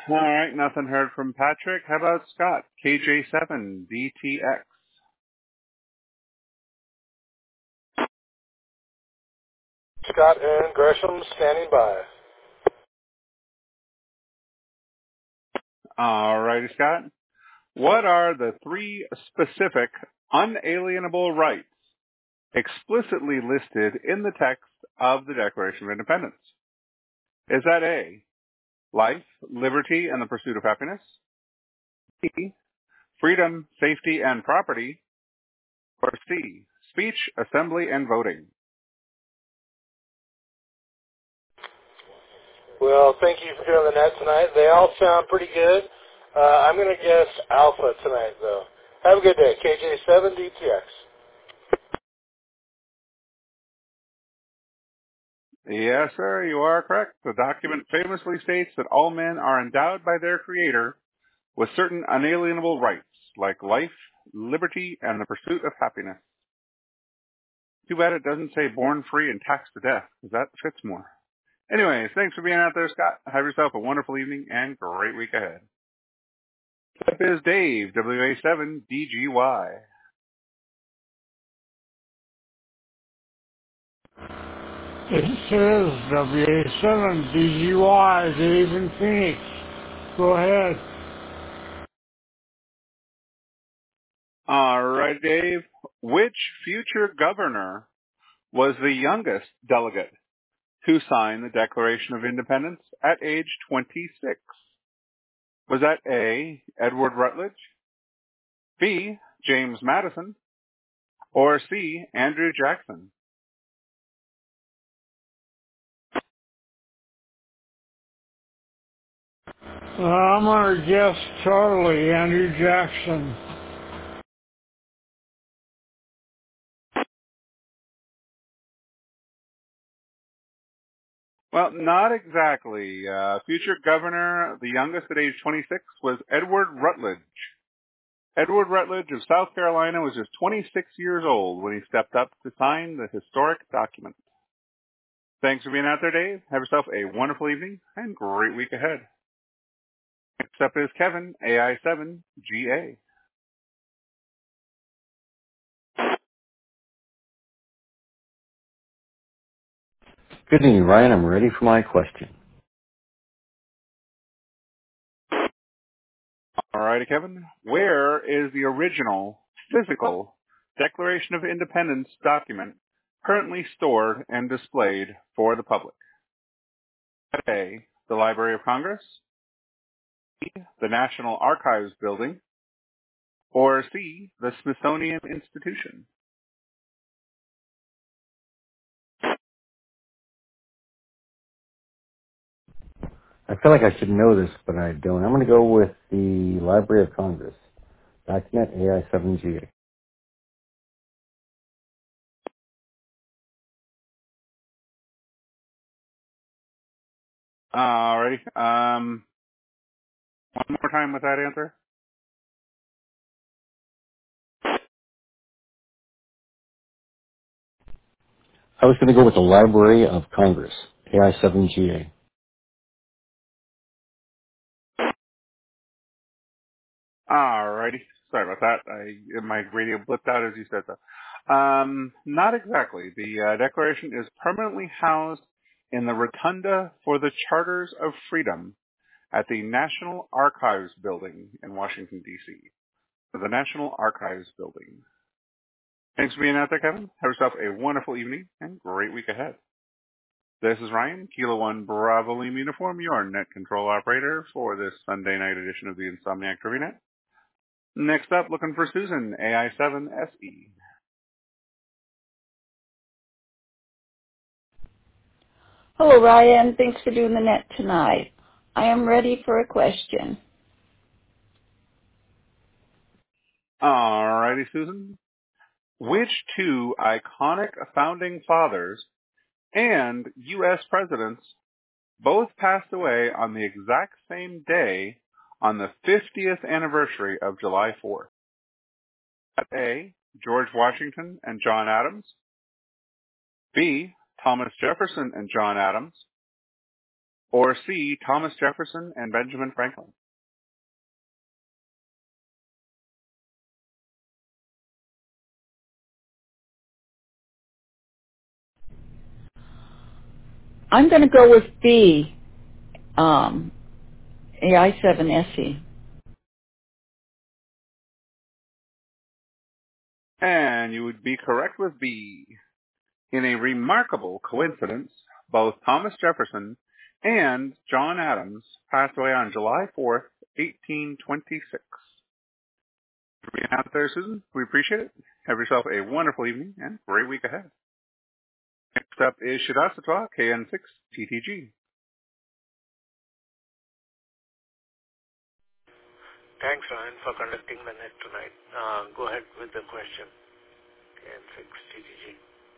All right, nothing heard from Patrick. How about Scott? KJ7DTX. Scott and Gresham standing by. All righty, Scott. What are the three specific unalienable rights explicitly listed in the text of the Declaration of Independence? Is that A, life, liberty, and the pursuit of happiness? B, freedom, safety, and property? Or C, speech, assembly, and voting? Well, thank you for doing the net tonight. They all sound pretty good. I'm going to guess Alpha tonight, though. Have a good day. KJ7DTX. Yes, sir, you are correct. The document famously states that all men are endowed by their Creator with certain unalienable rights, like life, liberty, and the pursuit of happiness. Too bad it doesn't say born free and taxed to death, because that fits more. Anyways, thanks for being out there, Scott. Have yourself a wonderful evening and great week ahead. Up is Dave, WA7DGY. It says WA7DGY, Dave in Phoenix. Go ahead. All right, Dave. Which future governor was the youngest delegate to sign the Declaration of Independence at age 26? Was that A, Edward Rutledge, B, James Madison, or C, Andrew Jackson? I'm going to guess totally Andrew Jackson. Well, not exactly. Future governor, the youngest at age 26, was Edward Rutledge. Edward Rutledge of South Carolina was just 26 years old when he stepped up to sign the historic document. Thanks for being out there, Dave. Have yourself a wonderful evening and great week ahead. Next up is Kevin, AI7GA. Good evening, Ryan. I'm ready for my question. Alrighty, Kevin. Where is the original physical Declaration of Independence document currently stored and displayed for the public? A, the Library of Congress, B, the National Archives Building, or C, the Smithsonian Institution? I feel like I should know this, but I don't. I'm going to go with the Library of Congress. Document AI7GA. Alrighty. One more time with that answer. I was going to go with the Library of Congress. AI7GA. Alrighty. Sorry about that. My radio blipped out as you said so. Not exactly. The Declaration is permanently housed in the Rotunda for the Charters of Freedom at the National Archives Building in Washington, D.C. The National Archives Building. Thanks for being out there, Kevin. Have yourself a wonderful evening and great week ahead. This is Ryan, Kilo 1 Bravo Lima Uniform, your net control operator for this Sunday night edition of the Insomniac TriviaNet. Next up, looking for Susan, AI7SE. Hello, Ryan. Thanks for doing the net tonight. I am ready for a question. Alrighty, Susan. Which two iconic founding fathers and U.S. presidents both passed away on the exact same day on the 50th anniversary of July 4th? A, George Washington and John Adams. B, Thomas Jefferson and John Adams. Or C, Thomas Jefferson and Benjamin Franklin? I'm going to go with B, AI7SE. And you would be correct with B. In a remarkable coincidence, both Thomas Jefferson and John Adams passed away on July 4th, 1826. For being out there, Susan, we appreciate it. Have yourself a wonderful evening and great week ahead. Next up is Shadasatwa, KN6TTG. Thanks, Ryan, for conducting the net tonight. Go ahead with the question. KN6 TTG.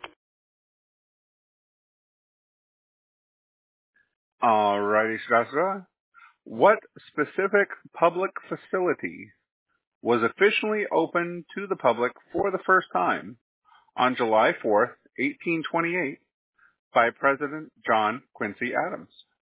Alrighty, Shadasatwa. What specific public facility was officially opened to the public for the first time on July 4th, 1828, by President John Quincy Adams?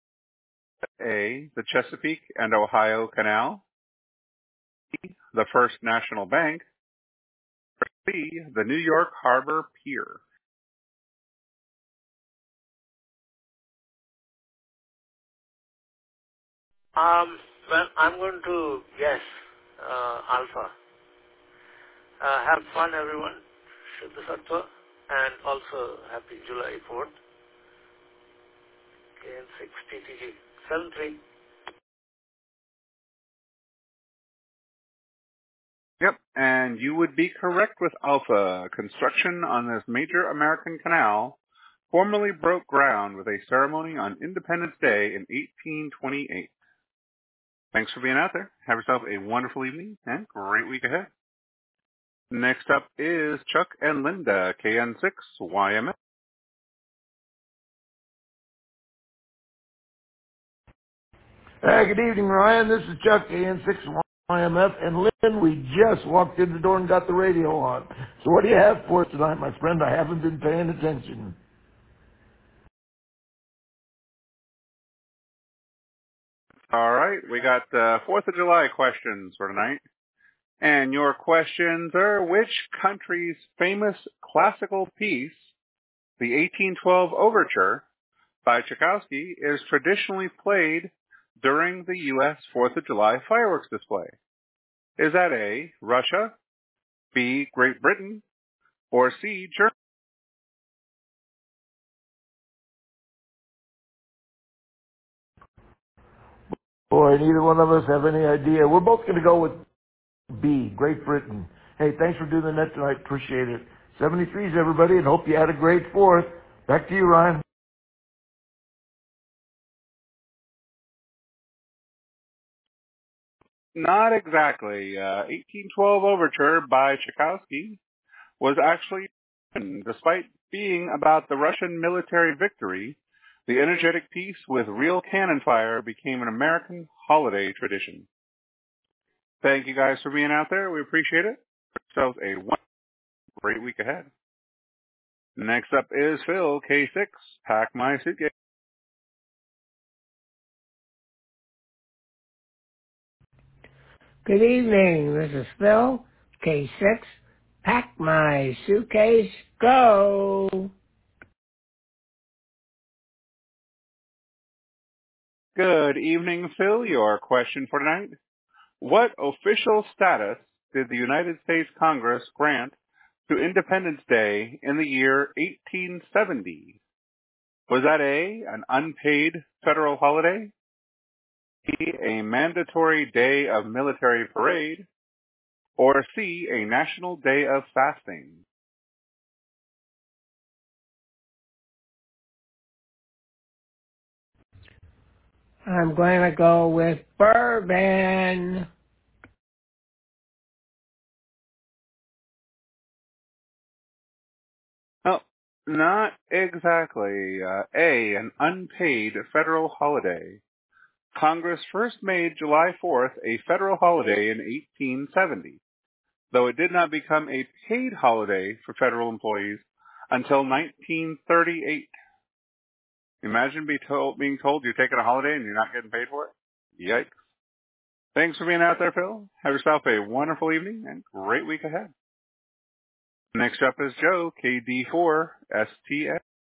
A, the Chesapeake and Ohio Canal. B, the First National Bank. Or C, the New York Harbor Pier. Well, I'm going to guess Alpha. Have fun, everyone. Shuddha Sattva. And also, happy July 4th. KN6 TTG. 73. Yep, and you would be correct with Alpha. Construction on this major American canal formally broke ground with a ceremony on Independence Day in 1828. Thanks for being out there. Have yourself a wonderful evening and great week ahead. Next up is Chuck and Linda, KN6YMF. Good evening, Ryan. This is Chuck, AN6YMF, and Lynn, we just walked in the door and got the radio on. So what do you have for us tonight, my friend? I haven't been paying attention. All right, we got 4th of July questions for tonight. And your questions are, which country's famous classical piece, the 1812 Overture by Tchaikovsky, is traditionally played during the U.S. 4th of July fireworks display? Is that A, Russia, B, Great Britain, or C, Germany? Boy, neither one of us have any idea. We're both going to go with B, Great Britain. Hey, thanks for doing the net tonight. Appreciate it. 73s, everybody, and hope you had a great 4th. Back to you, Ryan. Not exactly. 1812 Overture by Tchaikovsky was actually, despite being about the Russian military victory, the energetic piece with real cannon fire became an American holiday tradition. Thank you guys for being out there. We appreciate it. So a great week ahead. Next up is Phil, K6. Pack my suitcase. Good evening. This is Phil, K6. Pack my suitcase. Go. Good evening, Phil. Your question for tonight. What official status did the United States Congress grant to Independence Day in the year 1870? Was that A, an unpaid federal holiday? B, a mandatory day of military parade? Or C, a national day of fasting? I'm going to go with bourbon. Oh, not exactly. A, an unpaid federal holiday. Congress first made July 4th a federal holiday in 1870, though it did not become a paid holiday for federal employees until 1938. Imagine being told you're taking a holiday and you're not getting paid for it. Yikes. Thanks for being out there, Phil. Have yourself a wonderful evening and great week ahead. Next up is Joe, KD4STS.